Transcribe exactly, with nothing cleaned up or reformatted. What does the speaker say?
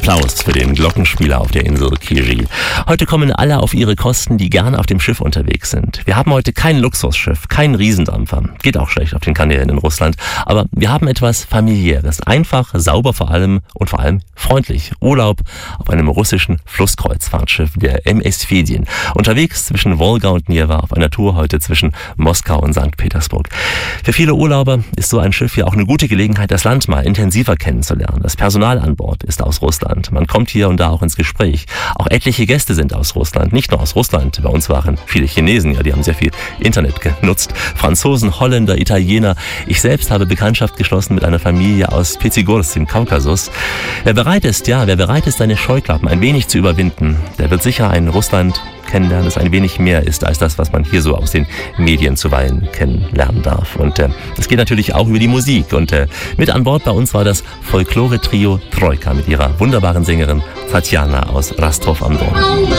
Applaus für den Glockenspieler auf der Insel Kiri. Heute kommen alle auf ihre Kosten, die gern auf dem Schiff unterwegs sind. Wir haben heute kein Luxusschiff, kein Riesendampfer. Geht auch schlecht auf den Kanälen in Russland. Aber wir haben etwas Familiäres. Einfach, sauber vor allem und vor allem freundlich. Urlaub auf einem russischen Flusskreuzfahrtschiff, der M S Fedin. Unterwegs zwischen Wolga und Newa auf einer Tour heute zwischen Moskau und Sankt Petersburg. Für viele Urlauber ist so ein Schiff ja auch eine gute Gelegenheit, das Land mal intensiver kennenzulernen. Das Personal an Bord ist aus Russland. Man kommt hier und da auch ins Gespräch. Auch etliche Gäste sind aus Russland, nicht nur aus Russland. Bei uns waren viele Chinesen, ja, die haben sehr viel Internet genutzt. Franzosen, Holländer, Italiener. Ich selbst habe Bekanntschaft geschlossen mit einer Familie aus Pizigorsk im Kaukasus. Wer bereit ist, ja, wer bereit ist, seine Scheuklappen ein wenig zu überwinden, der wird sicher ein Russland kennenlernen, das ein wenig mehr ist als das, was man hier so aus den Medien zuweilen kennenlernen darf. Und äh, das geht natürlich auch über die Musik. Und äh, mit an Bord bei uns war das Folklore-Trio Troika mit ihrer wunderbaren Sängerin Tatjana aus Rostov am Don.